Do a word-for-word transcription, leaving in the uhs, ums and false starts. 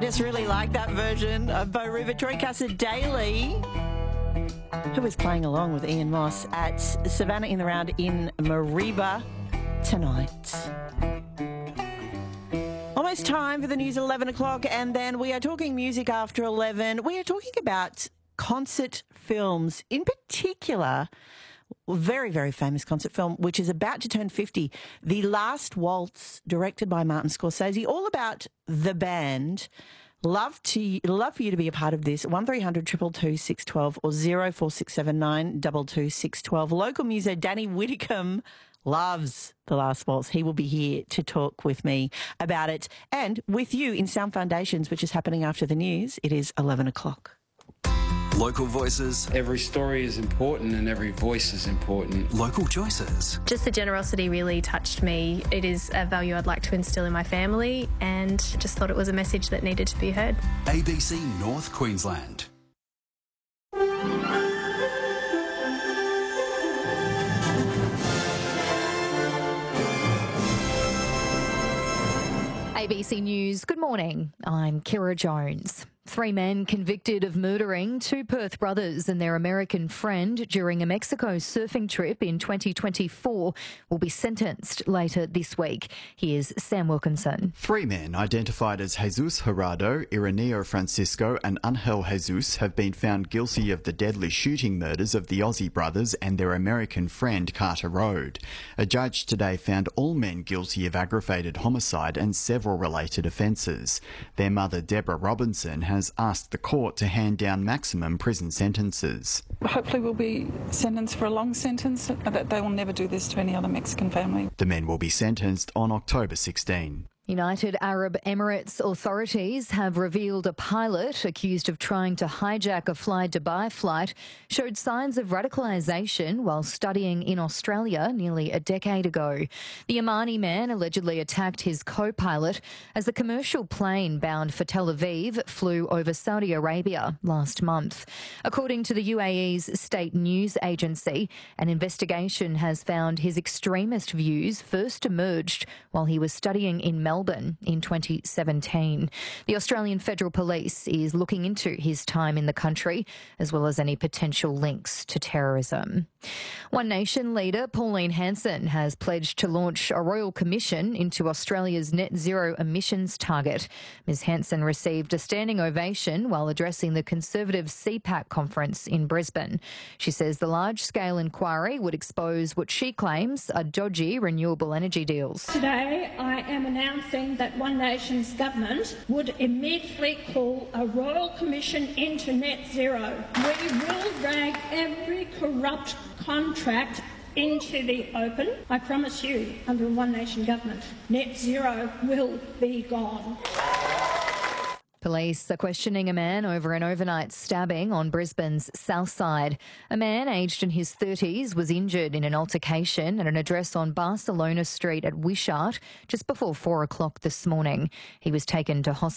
just really like that version of Bo River. Troy Cassar-Daley, who is playing along with Ian Moss at Savannah in the Round in Mareeba tonight. Almost time for the news at eleven o'clock, and then we are talking music after eleven. We are talking about concert films, in particular, a very, very famous concert film, which is about to turn fifty, The Last Waltz, directed by Martin Scorsese, all about the band. Love to love for you to be a part of this. one three hundred two two two six one two or zero four six seven nine two two six one two. Local muso Danny Whitcomb loves The Last Waltz. He will be here to talk with me about it and with you in Sound Foundations, which is happening after the news. It is eleven o'clock. Local voices. Every story is important and every voice is important. Local choices. Just the generosity really touched me. It is a value I'd like to instill in my family, and just thought it was a message that needed to be heard. A B C North Queensland. A B C News, good morning. I'm Kira Jones. Three men convicted of murdering two Perth brothers and their American friend during a Mexico surfing trip in twenty twenty-four will be sentenced later this week. Here's Sam Wilkinson. Three men identified as Jesus Gerardo, Ireneo Francisco and Angel Jesus have been found guilty of the deadly shooting murders of the Aussie brothers and their American friend Carter Road. A judge today found all men guilty of aggravated homicide and several related offences. Their mother, Deborah Robinson, has asked the court to hand down maximum prison sentences. Hopefully we'll be sentenced for a long sentence, that they will never do this to any other Mexican family. The men will be sentenced on October sixteenth. United Arab Emirates authorities have revealed a pilot accused of trying to hijack a Fly Dubai flight showed signs of radicalisation while studying in Australia nearly a decade ago. The Yemeni man allegedly attacked his co-pilot as a commercial plane bound for Tel Aviv flew over Saudi Arabia last month. According to the U A E's state news agency, an investigation has found his extremist views first emerged while he was studying in Melbourne in twenty seventeen. The Australian Federal Police is looking into his time in the country, as well as any potential links to terrorism. One Nation leader Pauline Hanson has pledged to launch a royal commission into Australia's net zero emissions target. Ms Hanson received a standing ovation while addressing the Conservative C PAC conference in Brisbane. She says the large-scale inquiry would expose what she claims are dodgy renewable energy deals. Today I am announcing that One Nation's government would immediately call a royal commission into net zero. We will drag every corrupt contract into the open. I promise you, under a One Nation government, net zero will be gone. Police are questioning a man over an overnight stabbing on Brisbane's south side. A man aged in his thirties was injured in an altercation at an address on Barcelona Street at Wishart just before four o'clock this morning. He was taken to hospital.